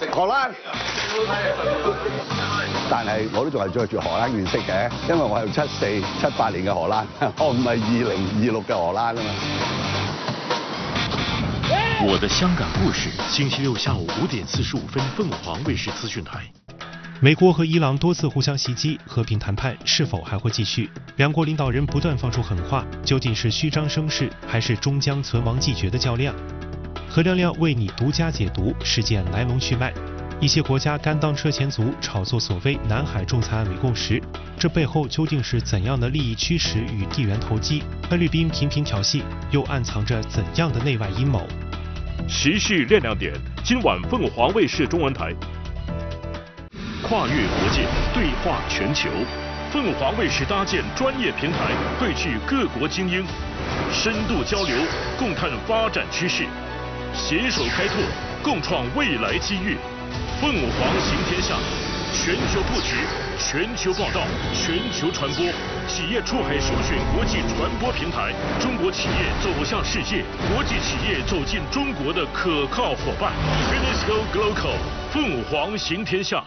荷蘭。但係我都仲係着住荷蘭原色嘅，因為我係74、78年嘅荷蘭，我唔係2026嘅荷蘭啊嘛。 我的香港故事，星期六下午5点45分，凤凰卫视资讯台。美国和伊朗多次互相袭击，和平谈判是否还会继续？两国领导人不断放出狠话，究竟是虚张声势，还是终将存亡继绝的较量？何亮亮为你独家解读事件来龙去脉。一些国家甘当车前卒，炒作所谓南海仲裁案伪共识，这背后究竟是怎样的利益驱使与地缘投机？菲律宾频频挑衅，又暗藏着怎样的内外阴谋？时事亮亮点，今晚凤凰卫视中文台。跨越国界，对话全球，凤凰卫视搭建专业平台，汇聚各国精英，深度交流，共探发展趋势，携手开拓，共创未来机遇。凤凰行天下，全球布局，全球报道，全球传播，企业出海首选国际传播平台，中国企业走向世界，国际企业走进中国的可靠伙伴。UNESCO Global， 凤凰行天下。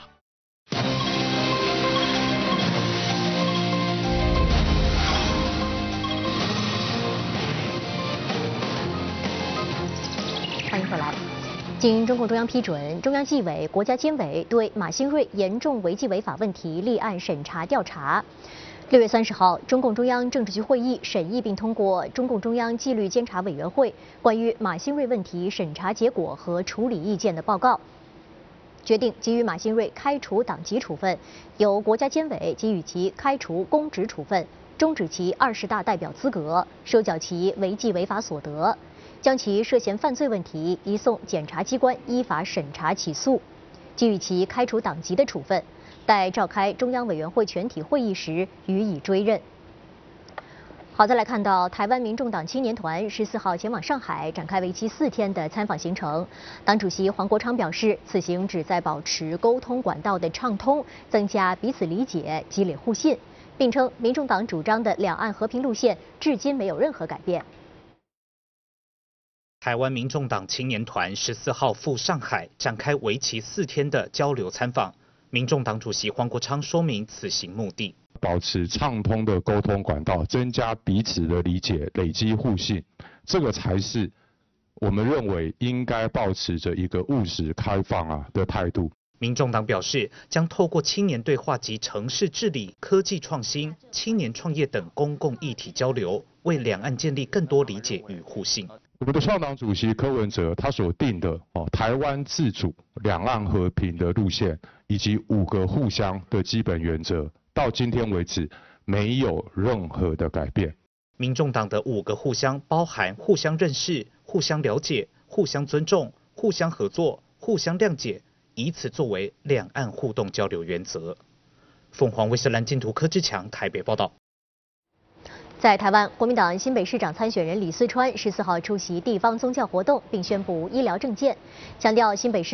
欢迎回来。经中共中央批准，中央纪委、国家监委对马兴瑞严重违纪违法问题立案审查调查。6月30号，中共中央政治局会议审议并通过中共中央纪律监察委员会关于马兴瑞问题审查结果和处理意见的报告，决定给予马兴瑞开除党籍处分，由国家监委给予其开除公职处分，终止其20大代表资格，收缴其违纪违法所得。将其涉嫌犯罪问题移送检察机关依法审查起诉，给予其开除党籍的处分，待召开中央委员会全体会议时予以追认。好，再来看到台湾民众党青年团14号前往上海展开为期4天的参访行程。党主席黄国昌表示，此行旨在保持沟通管道的畅通，增加彼此理解，积累互信，并称民众党主张的两岸和平路线至今没有任何改变。 台湾民众党青年团14号赴上海展开为期4天的交流参访。民众党主席黄国昌说明此行目的： 保持畅通的沟通管道，增加彼此的理解，累积互信，这个才是我们认为应该保持着一个务实开放的态度。 民众党表示，将透过青年对话及城市治理、科技创新、青年创业等公共议题交流，为两岸建立更多理解与互信。 我们的创党主席柯文哲他所定的台湾自主、两岸和平的路线，以及5个互相的基本原则，到今天为止没有任何的改变。 民众党的5个互相包含互相认识、互相了解、互相尊重、互相合作、互相谅解，以此作为两岸互动交流原则。凤凰卫视蓝金图柯志强台北报道。 在台湾，国民党新北市长参选人李四川14号出席地方宗教活动，并宣布医疗证件，强调新北市